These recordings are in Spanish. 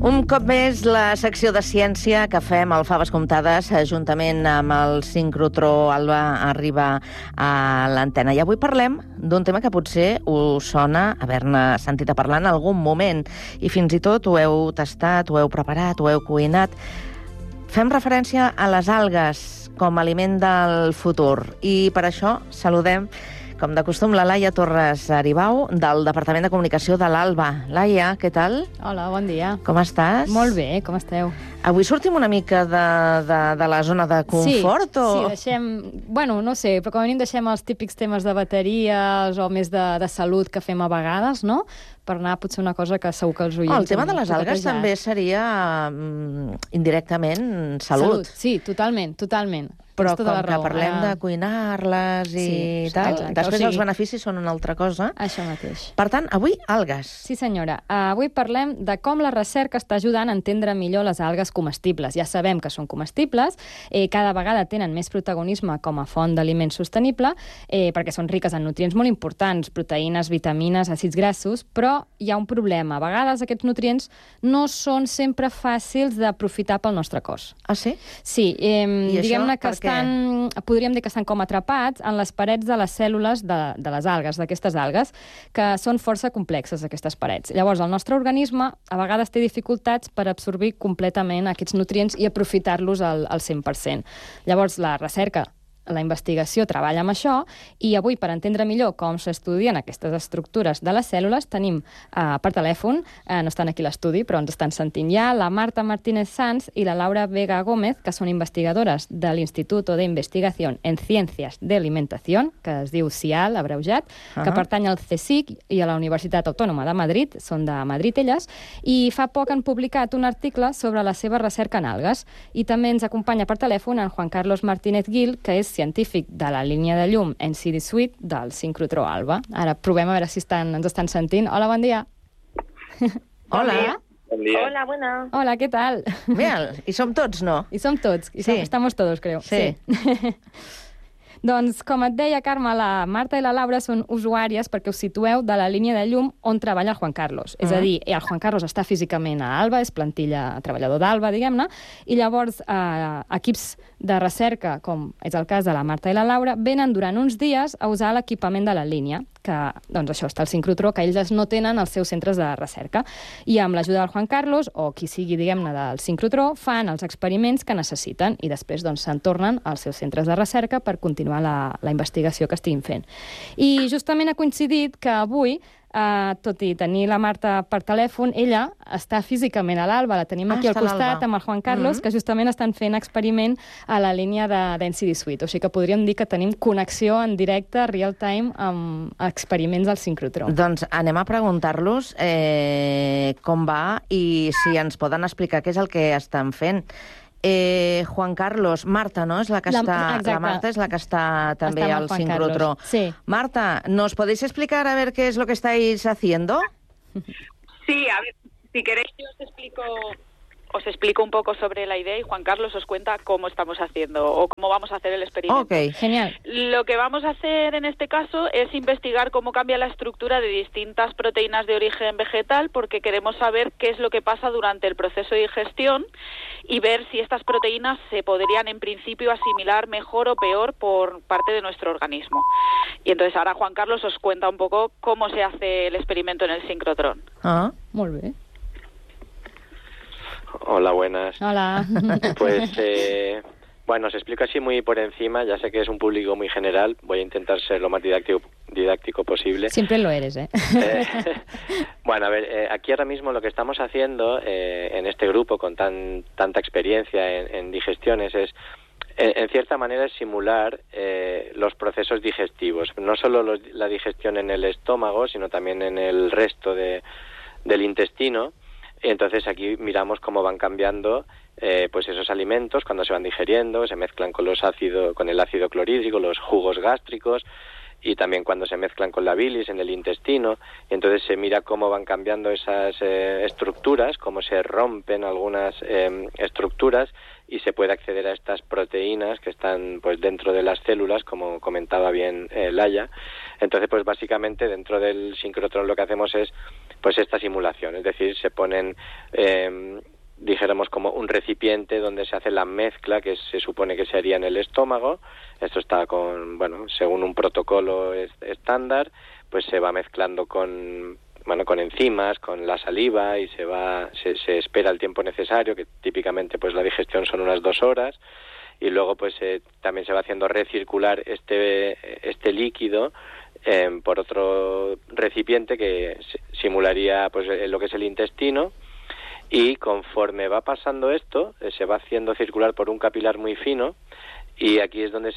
Un cop més, la secció de ciència que fem al Faves Comptades, juntament amb el sincrotró Alba, arriba a l'antena. I avui parlem d'un tema que potser us sona haver-ne sentit a parlar en algun moment, i fins i tot ho heu tastat, ho heu preparat, ho heu cuinat. Fem referència a les algues com a aliment del futur, i per això saludem, com de costum, la Laia Torres Aribau, del Departament de Comunicació de l'Alba. Laia, què tal? Hola, bon dia. Com estàs? Molt bé, com esteu? Avui sortim una mica de la zona de confort? Sí, deixem... Bueno, no sé, però com a mínim deixem els típics temes de bateries o més de salut que fem a vegades, no?, per anar potser una cosa que segur que els oients... El tema de les algues també seria indirectament salut. Sí, totalment. Però com que parlem de cuinar-les i tal, exacte. després els beneficis són una altra cosa. Això mateix. Per tant, avui, algues. Sí, senyora. Avui parlem de com la recerca està ajudant a entendre millor les algues comestibles. Ja sabem que són comestibles, cada vegada tenen més protagonisme com a font d'aliment sostenible, perquè són riques en nutrients molt importants, proteïnes, vitamines, àcids grassos, però hi ha un problema. A vegades aquests nutrients no són sempre fàcils d'aprofitar pel nostre cos. Ah, sí? Sí, diguem-ne que podríem dir que estan com atrapats en les parets de les cèl·lules de les algues, d'aquestes algues, que són força complexes, aquestes parets. Llavors, el nostre organisme a vegades té dificultats per absorbir completament aquests nutrients i aprofitar-los al 100%. Llavors, la recerca, la investigació treballa amb això, i avui, per entendre millor com s'estudien aquestes estructures de les cèl·lules, tenim per telèfon, no estan aquí a l'estudi, però ens estan sentint ja, la Marta Martínez Sanz i la Laura Vega Gómez, que són investigadores de l'Instituto de Investigación en Ciencias de Alimentación, que es diu CIAL, abreujat, que pertany al CSIC i a la Universitat Autònoma de Madrid, són de Madrid elles, i fa poc han publicat un article sobre la seva recerca en algues. I també ens acompanya per telèfon en Juan Carlos Martínez Gil, que és científic de la línia de llum NCD Suite del sincrotró Alba. Ara provem a veure si ens estan sentint. Hola, bon dia. Hola. Bon dia. Hola, buena. Hola, què tal? Bien, i som tots, no? I som tots. Estamos todos, creo. Sí. Doncs, com et deia, Carme, la Marta i la Laura són usuàries, perquè us situeu, de la línia de llum on treballa el Juan Carlos. És a dir, el Juan Carlos està físicament a Alba, és plantilla treballador d'Alba, diguem-ne, i llavors equips de recerca, com és el cas de la Marta i la Laura, venen durant uns dies a usar l'equipament de la línia, que, doncs això, està el sincrotró, que ells no tenen als seus centres de recerca. I amb l'ajuda del Juan Carlos, o qui sigui, diguem-ne, del sincrotró, fan els experiments que necessiten i després doncs se'n tornen als seus centres de recerca per continuar la investigació que estiguin fent. I justament ha coincidit que avui, tot i tenir la Marta per telèfon, ella està físicament a l'Alba, la tenim aquí al costat amb el Juan Carlos, que justament estan fent experiment a la línia d'NCD Suite. O sigui que podríem dir que tenim connexió en directe, real time, amb experiments del sincrotró. Doncs anem a preguntar-los com va i si ens poden explicar què és el que estan fent. Juan Carlos, Marta, ¿no? Es la que está, la Marta es la que está también al sincrotró. Sí. Marta, ¿nos podéis explicar a ver qué es lo que estáis haciendo? Sí, a ver, si queréis yo os explico un poco sobre la idea y Juan Carlos os cuenta cómo estamos haciendo o cómo vamos a hacer el experimento. Ok, genial. Lo que vamos a hacer en este caso es investigar cómo cambia la estructura de distintas proteínas de origen vegetal, porque queremos saber qué es lo que pasa durante el proceso de digestión y ver si estas proteínas se podrían en principio asimilar mejor o peor por parte de nuestro organismo. Y entonces ahora Juan Carlos os cuenta un poco cómo se hace el experimento en el sincrotrón. Molt bé. Hola, buenas. Hola. Pues, bueno, os explico así muy por encima. Ya sé que es un público muy general. Voy a intentar ser lo más didáctico posible. Siempre lo eres, ¿eh? Bueno, a ver, aquí ahora mismo lo que estamos haciendo en este grupo con tanta experiencia en digestiones es, en cierta manera, es simular los procesos digestivos. No solo la digestión en el estómago, sino también en el resto del intestino. Entonces aquí miramos cómo van cambiando pues esos alimentos cuando se van digeriendo, se mezclan con el ácido clorhídrico, los jugos gástricos, y también cuando se mezclan con la bilis en el intestino. Y entonces se mira cómo van cambiando esas estructuras, cómo se rompen algunas estructuras y se puede acceder a estas proteínas que están pues dentro de las células, como comentaba bien Laia. Entonces, pues básicamente dentro del sincrotrón lo que hacemos es pues esta simulación. Es decir, se ponen dijéramos como un recipiente donde se hace la mezcla que se supone que se haría en el estómago. Esto está según un protocolo estándar, pues se va mezclando con enzimas, con la saliva, y se espera el tiempo necesario, que típicamente pues la digestión son unas 2 horas, y luego pues también se va haciendo recircular este líquido por otro recipiente que simularía pues lo que es el intestino. Y conforme va pasando esto, se va haciendo circular por un capilar muy fino, y aquí es donde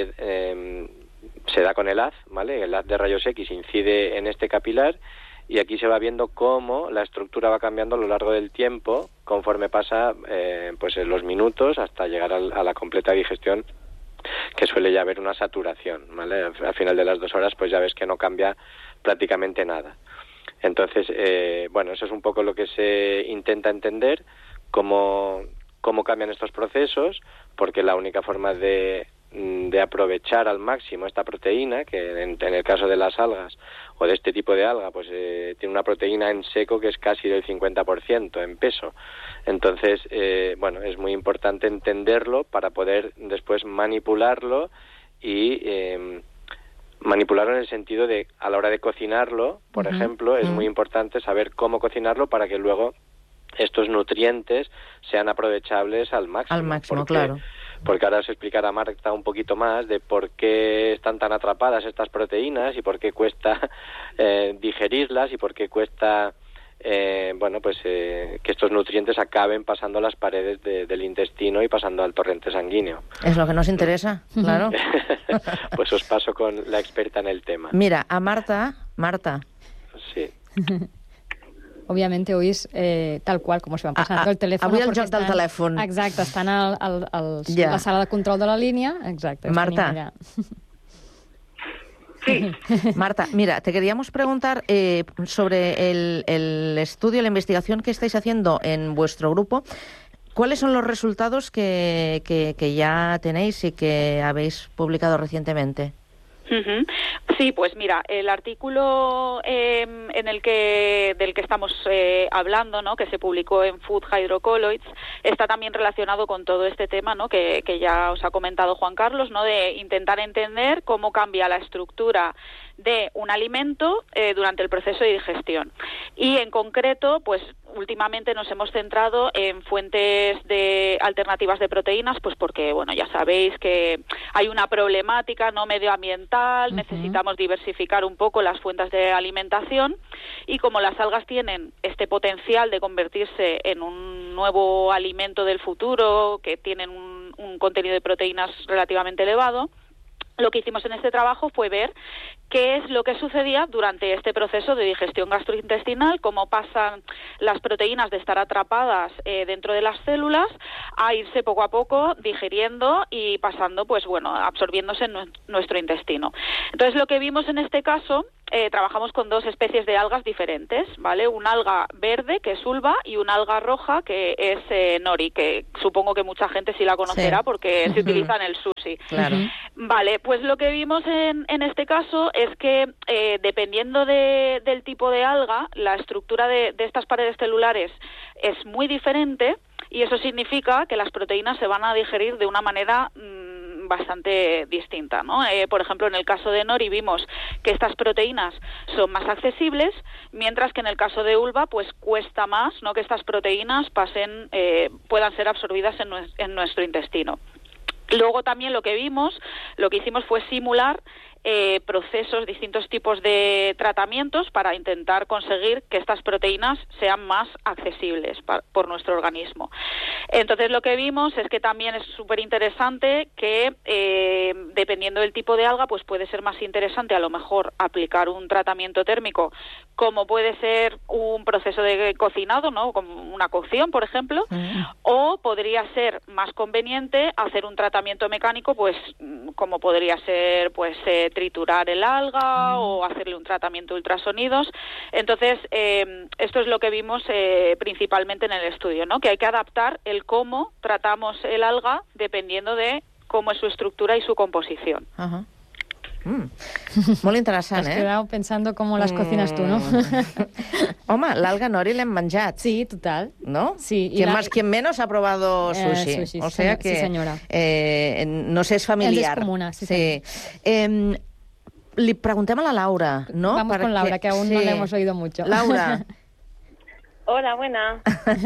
se da con el haz, ¿vale? El haz de rayos X incide en este capilar, y aquí se va viendo cómo la estructura va cambiando a lo largo del tiempo, conforme pasa pues en los minutos hasta llegar a la completa digestión, que suele ya haber una saturación, ¿vale? Al final de las 2 horas pues ya ves que no cambia prácticamente nada. Entonces, eso es un poco lo que se intenta entender, cómo cambian estos procesos, porque la única forma de aprovechar al máximo esta proteína, que en el caso de las algas o de este tipo de alga, pues tiene una proteína en seco que es casi del 50% en peso. Entonces, es muy importante entenderlo para poder después manipularlo y manipularlo en el sentido de, a la hora de cocinarlo, por ejemplo, es muy importante saber cómo cocinarlo para que luego estos nutrientes sean aprovechables al máximo. Al máximo, claro. Porque ahora os explicará Marta un poquito más de por qué están tan atrapadas estas proteínas y por qué cuesta digerirlas y por qué cuesta que estos nutrientes acaben pasando las paredes del intestino y pasando al torrente sanguíneo. Es lo que nos interesa, claro. Pues os paso con la experta en el tema. Mira, a Marta. Sí. Òbviament, oís tal qual com es van passant el telèfon. Avui el joc del telèfon. Exacte, estan a la sala de control de la línia. Exacte. Marta. Sí. Marta, mira, te queríamos preguntar sobre el estudio, la investigación que estáis haciendo en vuestro grupo. ¿Cuáles son los resultados que ya tenéis y que habéis publicado recientemente? Sí, pues mira, el artículo del que estamos hablando, ¿no?, que se publicó en Food Hydrocolloids, está también relacionado con todo este tema, ¿no?, que ya os ha comentado Juan Carlos, ¿no?, de intentar entender cómo cambia la estructura de un alimento durante el proceso de digestión. Y en concreto, pues últimamente nos hemos centrado en fuentes de alternativas de proteínas, pues porque, ya sabéis que hay una problemática no medioambiental, necesitamos diversificar un poco las fuentes de alimentación, y como las algas tienen este potencial de convertirse en un nuevo alimento del futuro, que tienen un contenido de proteínas relativamente elevado, lo que hicimos en este trabajo fue ver qué es lo que sucedía durante este proceso de digestión gastrointestinal, cómo pasan las proteínas de estar atrapadas dentro de las células a irse poco a poco digiriendo y pasando, absorbiéndose en nuestro intestino. Entonces, lo que vimos en este caso, trabajamos con 2 especies de algas diferentes, ¿vale? Un alga verde, que es ulva, y una alga roja, que es nori, que supongo que mucha gente sí la conocerá, sí, porque se utiliza en el sushi. Claro. Vale, pues lo que vimos en este caso es que dependiendo del tipo de alga, la estructura de estas paredes celulares es muy diferente, y eso significa que las proteínas se van a digerir de una manera bastante distinta, ¿no? Por ejemplo, en el caso de nori vimos que estas proteínas son más accesibles, mientras que en el caso de ulva pues cuesta más, ¿no?, que estas proteínas puedan ser absorbidas en nuestro intestino. Luego también lo que hicimos fue simular distintos tipos de tratamientos para intentar conseguir que estas proteínas sean más accesibles por nuestro organismo. Entonces, lo que vimos es que también es súper interesante que dependiendo del tipo de alga, pues puede ser más interesante a lo mejor aplicar un tratamiento térmico, como puede ser un proceso de cocinado, ¿no?, como una cocción, por ejemplo, o podría ser más conveniente hacer un tratamiento mecánico, pues como podría ser triturar el alga o hacerle un tratamiento de ultrasonidos. Entonces, esto es lo que vimos principalmente en el estudio, ¿no?, que hay que adaptar el cómo tratamos el alga dependiendo de cómo es su estructura y su composición. Ajá. Molt interessant, Has quedado pensando cómo las cocinas tú, ¿no? Home, l'alga nori l'hem menjat. Sí, total. ¿No? Sí. Quien más, quien menos ha probado sushi. O sea que, sí, señora. No sé, és familiar. Es comuna, sí. Li preguntem a la Laura, ¿no? Vamos con Laura, que aún no la hemos oído mucho. Laura. Hola, buena.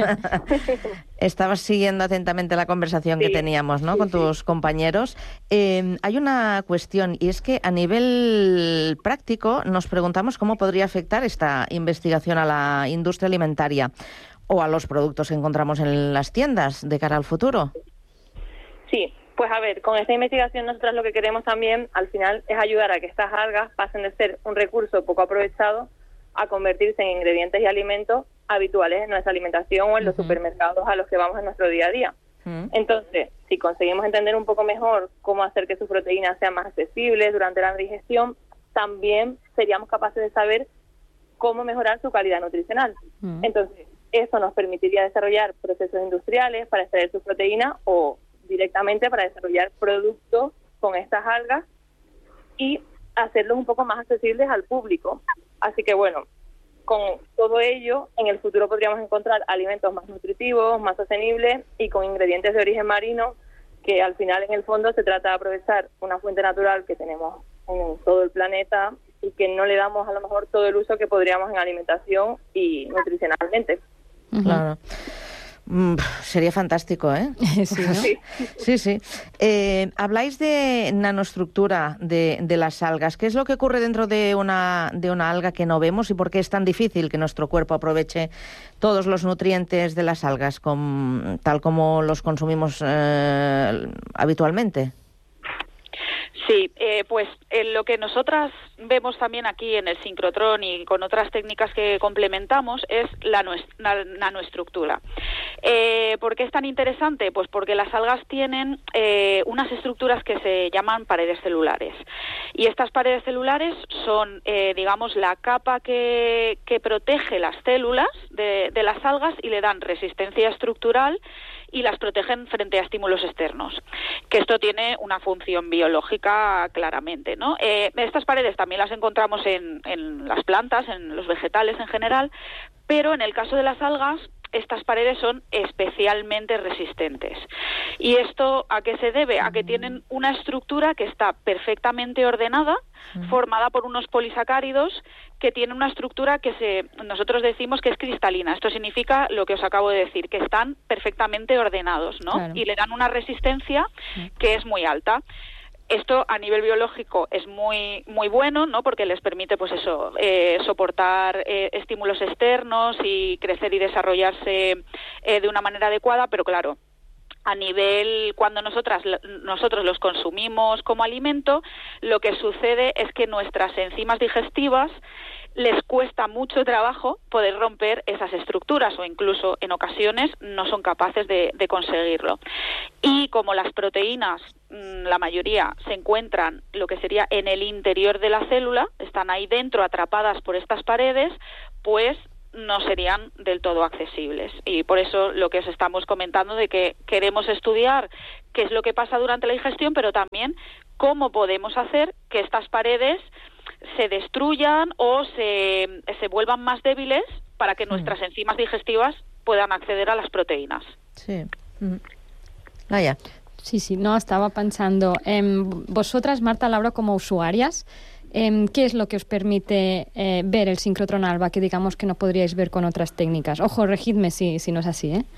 Estabas siguiendo atentamente la conversación que teníamos, ¿no? Con tus compañeros. Hay una cuestión, y es que a nivel práctico nos preguntamos cómo podría afectar esta investigación a la industria alimentaria o a los productos que encontramos en las tiendas de cara al futuro. Sí, pues a ver, con esta investigación nosotros lo que queremos también, al final, es ayudar a que estas algas pasen de ser un recurso poco aprovechado a convertirse en ingredientes y alimentos habituales en nuestra alimentación o en los supermercados a los que vamos en nuestro día a día. Entonces, si conseguimos entender un poco mejor cómo hacer que sus proteínas sean más accesibles durante la digestión, también seríamos capaces de saber cómo mejorar su calidad nutricional. Entonces, eso nos permitiría desarrollar procesos industriales para extraer sus proteínas o directamente para desarrollar productos con estas algas y hacerlos un poco más accesibles al público. Así que bueno, con todo ello, en el futuro podríamos encontrar alimentos más nutritivos, más sostenibles y con ingredientes de origen marino, que al final, en el fondo, se trata de aprovechar una fuente natural que tenemos en todo el planeta y que no le damos a lo mejor todo el uso que podríamos en alimentación y nutricionalmente. Claro. Sería fantástico, ¿eh? Sí, ¿no? Sí. Habláis de nanoestructura de las algas. ¿Qué es lo que ocurre dentro de una alga que no vemos y por qué es tan difícil que nuestro cuerpo aproveche todos los nutrientes de las algas tal como los consumimos habitualmente? Sí, pues lo que nosotras vemos también aquí en el sincrotrón y con otras técnicas que complementamos es la nanoestructura. ¿Por qué es tan interesante? Pues porque las algas tienen unas estructuras que se llaman paredes celulares. Y estas paredes celulares son, digamos, la capa que protege las células de las algas y le dan resistencia estructural y las protegen frente a estímulos externos, que esto tiene una función biológica claramente, ¿no? Estas paredes también las encontramos en las plantas, en los vegetales en general, pero en el caso de las algas, estas paredes son especialmente resistentes. ¿Y esto a qué se debe? A que tienen una estructura que está perfectamente ordenada, formada por unos polisacáridos que tienen una estructura que nosotros decimos que es cristalina. Esto significa lo que os acabo de decir, que están perfectamente ordenados, ¿no? Claro. Y le dan una resistencia que es muy alta. Esto a nivel biológico es muy muy bueno, ¿no? Porque les permite, pues eso, soportar estímulos externos y crecer y desarrollarse de una manera adecuada, pero claro, a nivel, cuando nosotros los consumimos como alimento, lo que sucede es que nuestras enzimas digestivas les cuesta mucho trabajo poder romper esas estructuras o incluso en ocasiones no son capaces de conseguirlo. Y como las proteínas, la mayoría se encuentran lo que sería en el interior de la célula, están ahí dentro atrapadas por estas paredes, pues no serían del todo accesibles. Y por eso lo que os estamos comentando de que queremos estudiar qué es lo que pasa durante la digestión, pero también cómo podemos hacer que estas paredes se destruyan o se vuelvan más débiles para que nuestras enzimas digestivas puedan acceder a las proteínas. Sí. Laia. Sí, no, estaba pensando, vosotras, Marta, Laura, como usuarias, ¿qué es lo que os permite ver el sincrotrón alba que digamos que no podríais ver con otras técnicas? Ojo, regidme si no es así, ¿eh?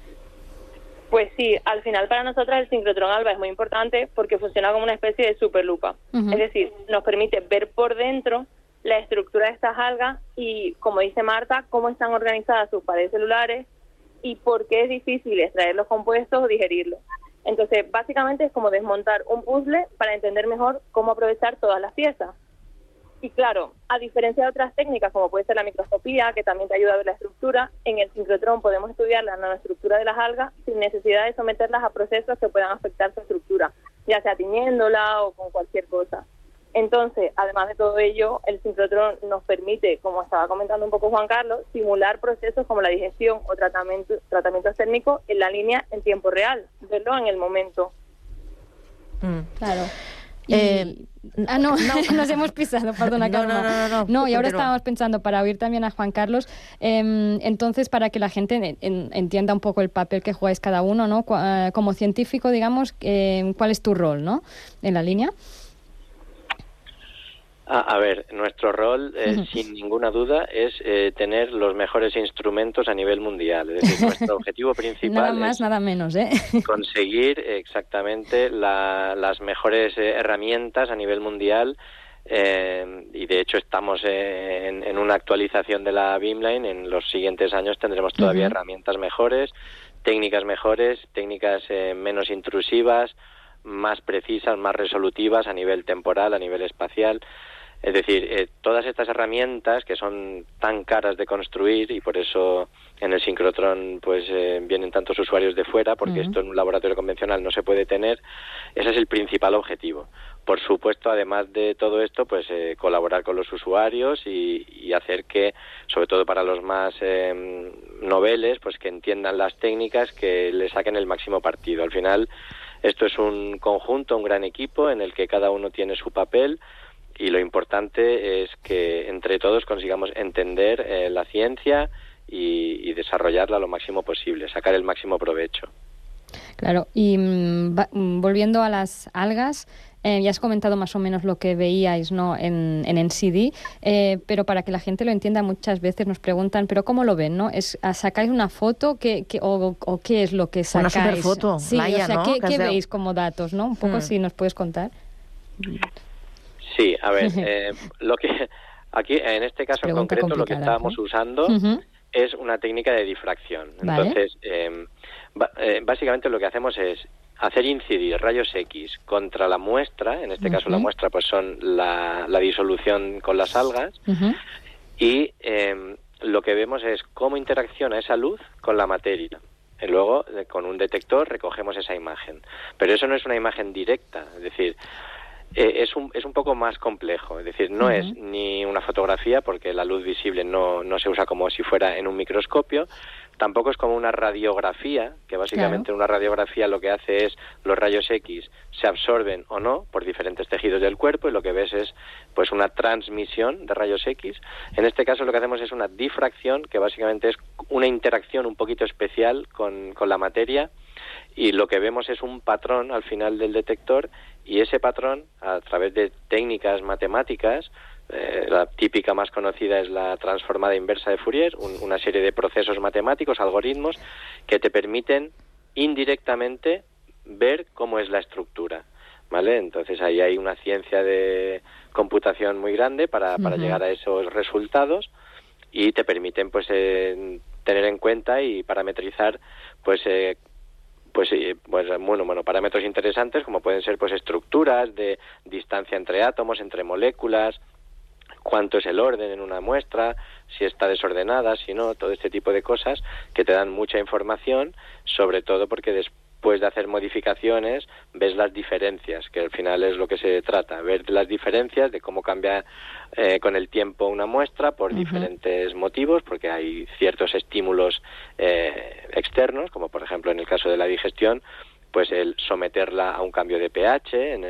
Pues sí, al final para nosotras el sincrotrón alba es muy importante porque funciona como una especie de superlupa. Es decir, nos permite ver por dentro la estructura de estas algas y, como dice Marta, cómo están organizadas sus paredes celulares y por qué es difícil extraer los compuestos o digerirlos. Entonces, básicamente es como desmontar un puzzle para entender mejor cómo aprovechar todas las piezas. Y claro, a diferencia de otras técnicas, como puede ser la microscopía, que también te ayuda a ver la estructura, en el sincrotrón podemos estudiar la nanoestructura de las algas sin necesidad de someterlas a procesos que puedan afectar su estructura, ya sea tiñéndola o con cualquier cosa. Entonces, además de todo ello, el sincrotrón nos permite, como estaba comentando un poco Juan Carlos, simular procesos como la digestión o tratamientos térmicos en la línea en tiempo real, verlo en el momento. Claro. No, nos hemos pisado, perdona, Carmen. No, y ahora estábamos pensando, para oír también a Juan Carlos, entonces, para que la gente entienda un poco el papel que jugáis cada uno, ¿no? Como científico, digamos, ¿cuál es tu rol, ¿no? En la línea. A ver, nuestro rol, sin ninguna duda, es tener los mejores instrumentos a nivel mundial. Es decir, nuestro objetivo principal nada más, nada menos, conseguir exactamente las mejores herramientas a nivel mundial. Y de hecho estamos en una actualización de la Beamline. En los siguientes años tendremos todavía herramientas mejores, técnicas menos intrusivas, más precisas, más resolutivas a nivel temporal, a nivel espacial. Es decir, todas estas herramientas que son tan caras de construir, y por eso en el sincrotrón pues vienen tantos usuarios de fuera, porque esto en un laboratorio convencional no se puede tener. Ese es el principal objetivo. Por supuesto, además de todo esto, pues colaborar con los usuarios y hacer que, sobre todo para los más noveles, pues que entiendan las técnicas, que le saquen el máximo partido. Al final, esto es un conjunto, un gran equipo en el que cada uno tiene su papel. Y lo importante es que entre todos consigamos entender la ciencia y desarrollarla lo máximo posible, sacar el máximo provecho. Claro, y volviendo a las algas, ya has comentado más o menos lo que veíais, ¿no? en NCD, pero para que la gente lo entienda, muchas veces nos preguntan, ¿pero cómo lo ven? ¿No? ¿Sacáis una foto o qué es lo que sacáis? Una superfoto, sí, Laia, o sea, ¿no? ¿qué veis como datos? ¿No? Un poco si nos puedes contar. Sí, a ver, lo que aquí en este caso en concreto lo que estábamos usando es una técnica de difracción. Entonces, básicamente lo que hacemos es hacer incidir rayos X contra la muestra. En este caso la muestra pues son la disolución con las algas, y lo que vemos es cómo interacciona esa luz con la materia. Y luego con un detector recogemos esa imagen, pero eso no es una imagen directa, es decir, es un poco más complejo. Es decir, no es ni una fotografía, porque la luz visible no se usa como si fuera en un microscopio. Tampoco es como una radiografía, que básicamente una radiografía lo que hace es los rayos X se absorben o no por diferentes tejidos del cuerpo, y lo que ves es pues una transmisión de rayos X. En este caso lo que hacemos es una difracción, que básicamente es una interacción un poquito especial con la materia, y lo que vemos es un patrón al final del detector, y ese patrón, a través de técnicas matemáticas, la típica más conocida es la transformada inversa de Fourier, una serie de procesos matemáticos, algoritmos, que te permiten indirectamente ver cómo es la estructura, ¿vale? Entonces ahí hay una ciencia de computación muy grande para llegar a esos resultados, y te permiten pues tener en cuenta y parametrizar parámetros interesantes, como pueden ser pues estructuras de distancia entre átomos, entre moléculas, cuánto es el orden en una muestra, si está desordenada, si no, todo este tipo de cosas que te dan mucha información, sobre todo porque después de hacer modificaciones ves las diferencias, que al final es lo que se trata, ver las diferencias de cómo cambia con el tiempo una muestra por diferentes motivos, porque hay ciertos estímulos externos, como por ejemplo en el caso de la digestión, pues el someterla a un cambio de pH, en